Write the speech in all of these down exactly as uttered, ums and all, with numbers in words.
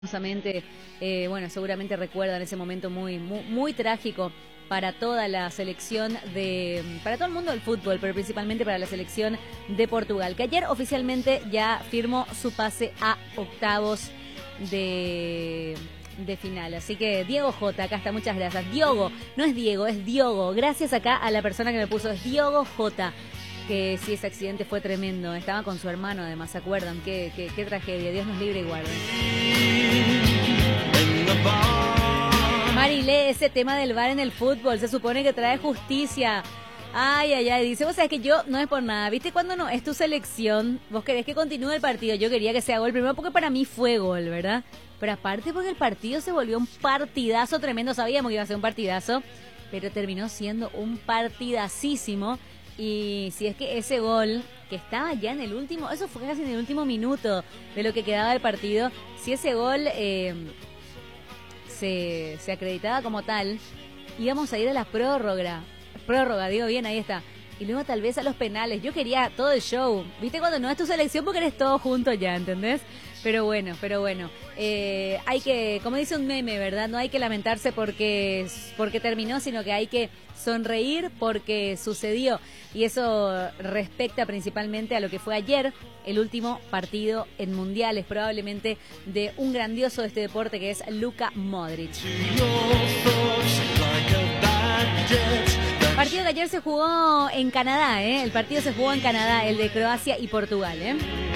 Justamente, eh, bueno, seguramente recuerdan ese momento muy, muy, muy trágico para toda la selección de, para todo el mundo del fútbol, pero principalmente para la selección de Portugal, que ayer oficialmente ya firmó su pase a octavos de, de final. Así que Diego J, acá está, muchas gracias. Diogo, no es Diego, es Diogo. Gracias acá a la persona que me puso, es Diogo J. Que sí, ese accidente fue tremendo. Estaba con su hermano, además, ¿se acuerdan? Qué, qué, qué tragedia. Dios nos libre y guarde. Mari, lee ese tema del V A R en el fútbol. Se supone que trae justicia. Ay, ay, ay. Dice, vos sabés que yo no es por nada. ¿Viste cuando no es tu selección? Vos querés que continúe el partido. Yo quería que sea gol. Primero porque para mí fue gol, ¿verdad? Pero aparte porque el partido se volvió un partidazo tremendo. Sabíamos que iba a ser un partidazo. Pero terminó siendo un partidacísimo. Y si es que ese gol, que estaba ya en el último, eso fue casi en el último minuto de lo que quedaba del partido, si ese gol eh, se, se acreditaba como tal, íbamos a ir a la prórroga, prórroga, digo bien, ahí está, y luego tal vez a los penales. Yo quería todo el show, ¿viste? Cuando no es tu selección porque eres todo junto ya, ¿entendés? Pero bueno, pero bueno, eh, hay que, como dice un meme, ¿verdad? No hay que lamentarse porque, porque terminó, sino que hay que sonreír porque sucedió. Y eso respecta principalmente a lo que fue ayer, el último partido en mundiales, probablemente de un grandioso de este deporte que es Luka Modric. Partido que ayer se jugó en Canadá, ¿eh? El partido se jugó en Canadá, el de Croacia y Portugal, ¿eh?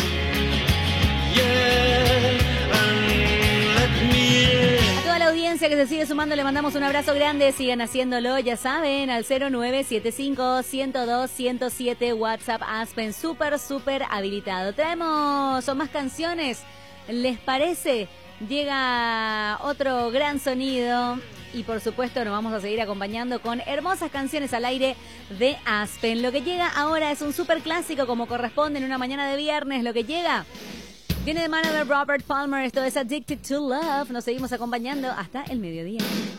A toda la audiencia que se sigue sumando le mandamos un abrazo grande. Sigan haciéndolo, ya saben, al cero nueve siete cinco, uno cero dos, uno cero siete, WhatsApp Aspen, súper, súper habilitado. Traemos más canciones, ¿les parece? Llega otro gran sonido y por supuesto nos vamos a seguir acompañando con hermosas canciones al aire de Aspen. Lo que llega ahora es un súper clásico como corresponde en una mañana de viernes. Lo que llega viene de mano de Robert Palmer. Esto es Addicted to Love. Nos seguimos acompañando hasta el mediodía.